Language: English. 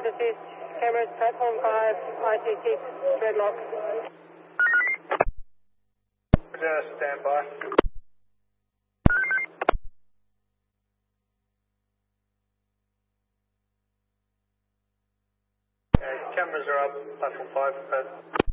ground assist, cameras, platform 5, IT6, dreadlock. Just stand by. Okay, cameras are up, platform 5,